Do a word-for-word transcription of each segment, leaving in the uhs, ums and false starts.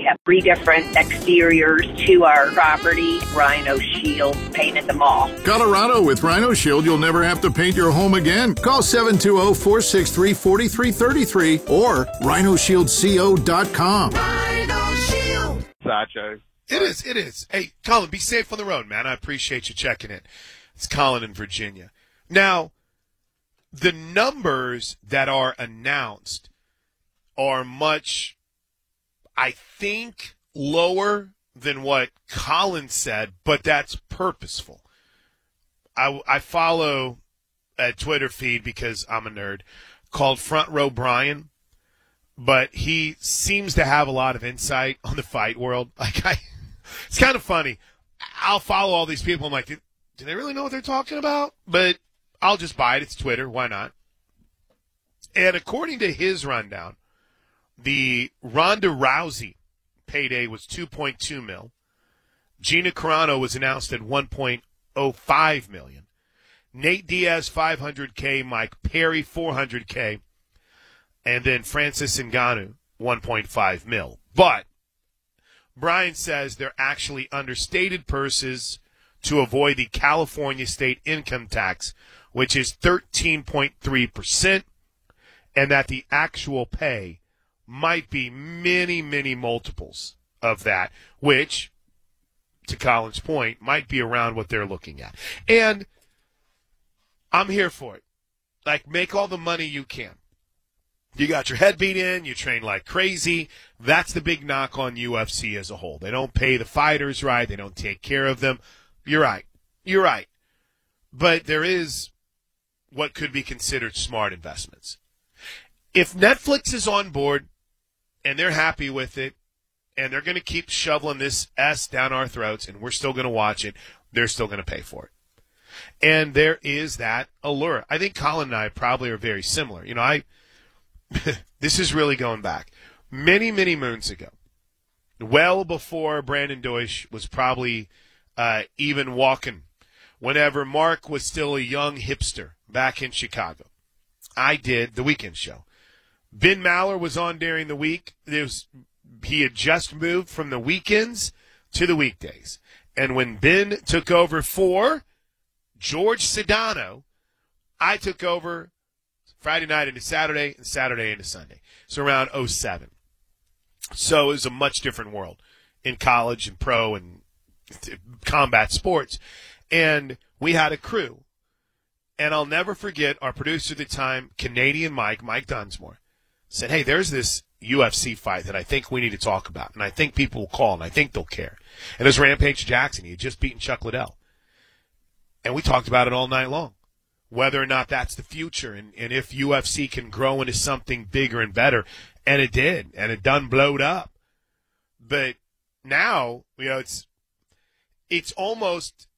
have three different exteriors to our property. Rhino Shield painted them all. Colorado, with Rhino Shield, you'll never have to paint your home again. Call seven two zero, four six three, four three three three or rhino shield co dot com. Rhino Shield. Sacho. It is, it is. Hey, Colin, be safe on the road, man. I appreciate you checking in. It's Colin in Virginia. Now, the numbers that are announced are much, I think, lower than what Colin said, but that's purposeful. I, I follow a Twitter feed because I'm a nerd called Front Row Brian, but he seems to have a lot of insight on the fight world. Like I, it's kind of funny. I'll follow all these people. I'm like, do, do they really know what they're talking about? But I'll just buy it. It's Twitter. Why not? And according to his rundown, the Ronda Rousey payday was two point two mil. Gina Carano was announced at one point oh five million. Nate Diaz five hundred K, Mike Perry four hundred K, and then Francis Ngannou one point five mil. But Brian says they're actually understated purses to avoid the California state income tax, which is thirteen point three percent, and that the actual pay might be many, many multiples of that, which, to Colin's point, might be around what they're looking at. And I'm here for it. Like, make all the money you can. You got your head beat in, you train like crazy. That's the big knock on U F C as a whole. They don't pay the fighters right. They don't take care of them. You're right. You're right. But there is what could be considered smart investments. If Netflix is on board and they're happy with it and they're going to keep shoveling this S down our throats and we're still going to watch it, they're still going to pay for it. And there is that allure. I think Colin and I probably are very similar. You know, I this is really going back many, many moons ago, well before Brandon Deutsch was probably uh, even walking, whenever Mark was still a young hipster back in Chicago. I did the weekend show. Ben Maller was on during the week. There was, he had just moved from the weekends to the weekdays. And when Ben took over for George Sedano, I took over Friday night into Saturday and Saturday into Sunday. So around oh seven. So it was a much different world in college and pro and combat sports. And we had a crew. And I'll never forget our producer at the time, Canadian Mike, Mike Dunsmore, said, hey, there's this U F C fight that I think we need to talk about. And I think people will call and I think they'll care. And it was Rampage Jackson. He had just beaten Chuck Liddell. And we talked about it all night long, whether or not that's the future and, and if U F C can grow into something bigger and better. And it did. And it done blowed up. But now, you know, it's it's almost,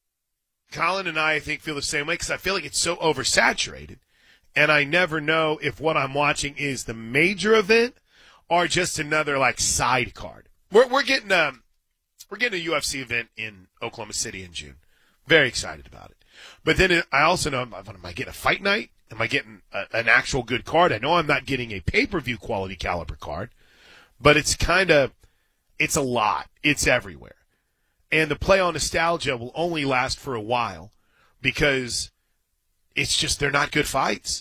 Colin and I, I think, feel the same way because I feel like it's so oversaturated. And I never know if what I'm watching is the major event or just another, like, side card. We're, we're getting um, we're getting a U F C event in Oklahoma City in June. Very excited about it. But then I also know, am I getting a fight night? Am I getting a, an actual good card? I know I'm not getting a pay-per-view quality caliber card, but it's kind of, it's a lot. It's everywhere. And the play on nostalgia will only last for a while because it's just, they're not good fights.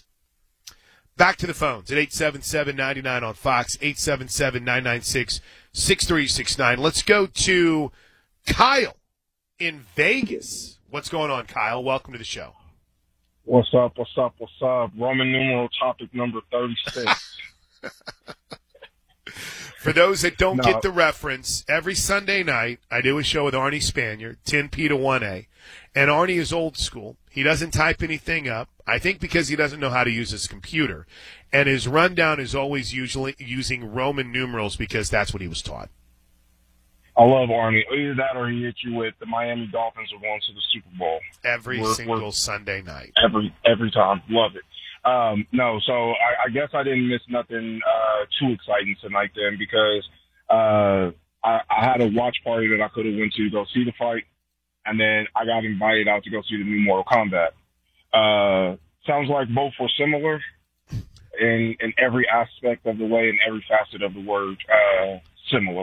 Back to the phones at eight seven seven, nine nine on Fox, eight seven seven, nine nine six, six three six nine. Let's go to Kyle in Vegas. What's going on, Kyle? Welcome to the show. What's up, what's up, what's up? Roman numeral topic number thirty-six. For those that don't no. get the reference, every Sunday night I do a show with Arnie Spanier, ten P to one A. And Arnie is old school. He doesn't type anything up, I think because he doesn't know how to use his computer. And his rundown is always usually using Roman numerals because that's what he was taught. I love Arnie. Either that or he hit you with the Miami Dolphins are going to the Super Bowl. Every we're, single we're, Sunday night. Every every time. Love it. Um, no, so I, I guess I didn't miss nothing uh, too exciting tonight then because uh, I, I had a watch party that I could have went to go see the fight, and then I got invited out to go see the new Mortal Kombat. Uh, sounds like both were similar in, in every aspect of the way, in every facet of the word, uh, similar.